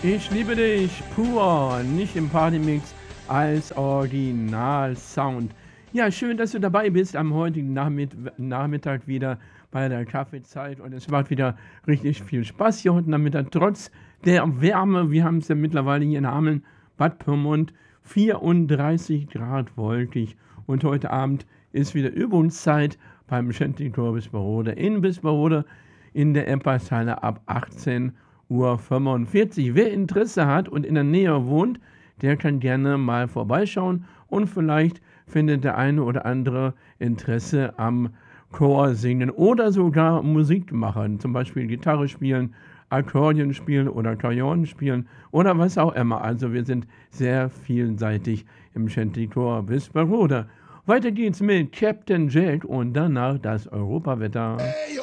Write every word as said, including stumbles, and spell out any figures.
Ich liebe dich pur, nicht im Partymix, als Originalsound. Ja, schön, dass du dabei bist am heutigen Nachmitt Nachmittag wieder bei der Kaffeezeit und es macht wieder richtig viel Spaß hier heute Nachmittag, trotz der Wärme. Wir haben's ja mittlerweile hier in Hameln, Bad Pyrmont, vierunddreißig Grad wolkig und heute Abend ist wieder Übungszeit beim Shantytour Bisperode in Bisperode in der Empershalle ab achtzehn Uhr fünfundvierzig. Wer Interesse hat und in der Nähe wohnt, der kann gerne mal vorbeischauen und vielleicht findet der eine oder andere Interesse am Chorsingen oder sogar Musik machen, zum Beispiel Gitarre spielen, Akkordeon spielen oder Klavier spielen oder was auch immer. Also wir sind sehr vielseitig im Shantytour Bisperode. Weiter geht's mit Captain Jack und danach das Europawetter.